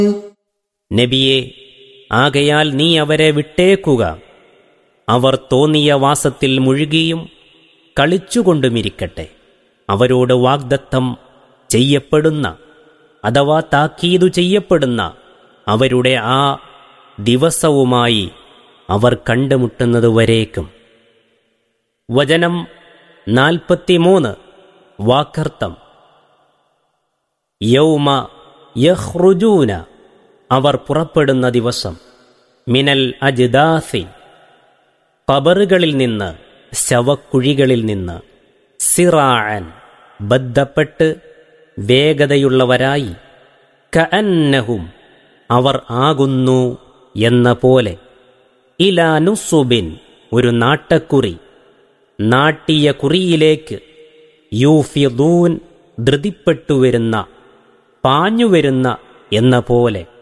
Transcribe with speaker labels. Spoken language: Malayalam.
Speaker 1: നബിയെ, ആകയാൽ നീ അവരെ വിട്ടേക്കുക. അവർ തോന്നിയ വാസത്തിൽ മുഴുകിയും കളിച്ചുകൊണ്ടുമിരിക്കട്ടെ. അവരോട് വാഗ്ദത്തം ചെയ്യപ്പെടുന്ന അഥവാ താക്കീതു ചെയ്യപ്പെടുന്ന അവരുടെ ആ ദിവസവുമായി അവർ കണ്ടുമുട്ടുന്നതുവരേക്കും. വചനം 43 വാക്കർത്ഥം. യൗമ യഖ്റുജൂന, അവർ പുറപ്പെടുന്ന ദിവസം. മിനൽ അജ്ദാസി, ഖബറുകളിൽ നിന്ന്, ശവക്കുഴികളിൽ നിന്ന്. സിറാഅൻ, ബദ്ധപ്പെട്ട് വേഗതയുള്ളവരായി. കഅന്നഹും, അവർ ആകുന്നു എന്ന പോലെ. ഇലാ നുസുബിൻ, ഒരു നാട്ടക്കുറി, നാട്ടിയ കുറിയിലേക്ക്. യൂഫിദൂൻ, ധൃതിപ്പെട്ടുവരുന്ന, പാഞ്ഞുവരുന്ന എന്ന പോലെ.